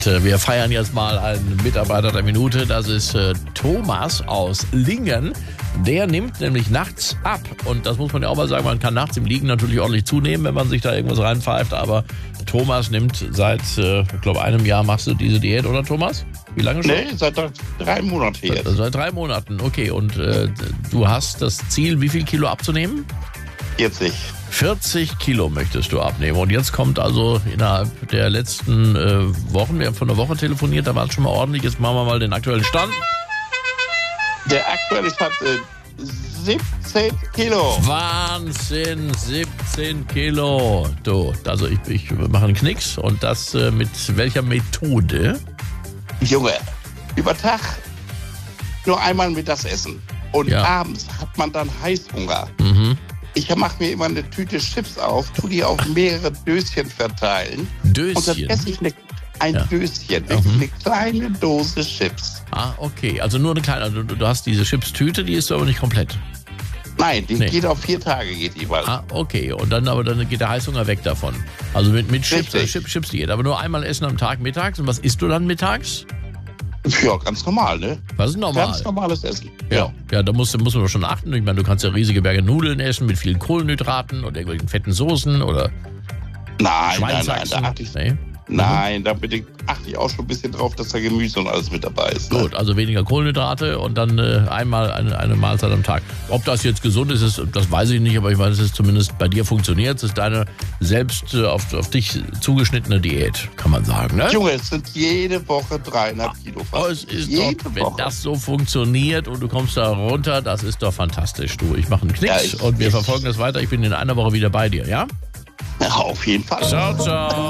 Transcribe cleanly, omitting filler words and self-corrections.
Wir feiern jetzt mal einen Mitarbeiter der Minute. Das ist Thomas aus Lingen. Der nimmt nämlich nachts ab. Und das muss man ja auch mal sagen, man kann nachts im Liegen natürlich ordentlich zunehmen, wenn man sich da irgendwas reinpfeift. Aber Thomas nimmt seit, ich glaube, einem Jahr machst du diese Diät, oder Thomas? Wie lange schon? Nee, seit 3 Monaten jetzt. Seit 3 Monaten, okay. Und du hast das Ziel, wie viel Kilo abzunehmen? 40. 40 Kilo möchtest du abnehmen. Und jetzt kommt also innerhalb der letzten Wochen, wir haben vor einer Woche telefoniert, da war es schon mal ordentlich. Jetzt machen wir mal den aktuellen Stand. Der aktuelle Stand 17 Kilo. Wahnsinn, 17 Kilo. Du, also ich mache einen Knicks. Und das mit welcher Methode? Junge, über Tag nur einmal mittags essen. Und Ja. abends hat man dann Heißhunger. Mhm. Ich mache mir immer eine Tüte Chips auf, tue die auf mehrere Döschen verteilen. Und dann Döschen. esse ich ein Ja. Döschen, wirklich eine kleine Dose Chips. Ah, okay. Also nur eine kleine. Also du hast diese Chips-Tüte, die ist aber nicht komplett. Nein, die Nee. geht auf 4 Tage, geht die bald. Ah, okay. Und dann geht der Heißhunger weg davon. Also mit Chips, Richtig. Chips-Diät. Aber nur einmal essen am Tag mittags. Und was isst du dann mittags? Ja, ganz normal, ne? Was ist normal? Ganz normales Essen. Ja, da musst du aber schon achten. Ich meine, du kannst ja riesige Berge Nudeln essen mit vielen Kohlenhydraten oder irgendwelchen fetten Soßen oder Nein, Schweinshaxen. da achte ich, Nee? nein, da achte ich auch schon ein bisschen drauf, dass da Gemüse und alles mit dabei ist. Ne? Gut, also weniger Kohlenhydrate und dann einmal eine Mahlzeit am Tag. Ob das jetzt gesund ist, das weiß ich nicht, aber ich weiß, dass es zumindest bei dir funktioniert. Es ist deine selbst auf dich zugeschnittene Diät, kann man sagen, ne? Junge, es sind jede Woche 3,5 Kilo. Oh, es ist jede doch, wenn Woche. das so funktioniert und du kommst da runter, das ist doch fantastisch, du. Ich mache einen Knicks Ja, und wir verfolgen das weiter. Ich bin in einer Woche wieder bei dir, ja? Ja, auf jeden Fall. Ciao, ciao.